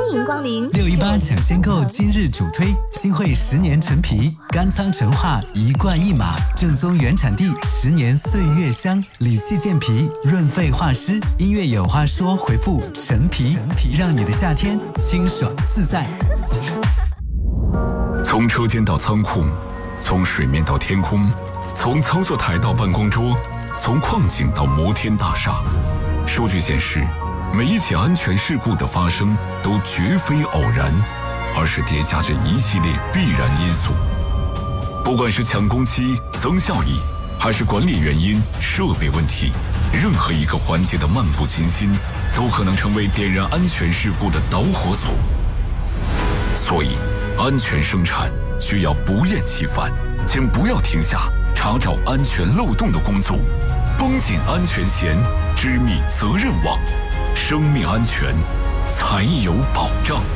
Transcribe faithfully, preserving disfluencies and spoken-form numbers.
迎光临六一八抢先购今日主推，新汇十年陈皮，干仓陈化一罐一码，正宗原产地，十年岁月香，理气健脾，润肺化湿。音乐有话说，回复陈皮，让你的夏天清爽自在。 从车间到仓库，从水面到天空，从操作台到办公桌，从矿井到摩天大厦。数据显示，每一起安全事故的发生都绝非偶然，而是叠加着一系列必然因素。不管是抢工期、增效益，还是管理原因、设备问题，任何一个环节的漫不经心，都可能成为点燃安全事故的导火索。所以，安全生产需要不厌其烦，请不要停下查找安全漏洞的工作，绷紧安全弦，织密责任网，生命安全才有保障。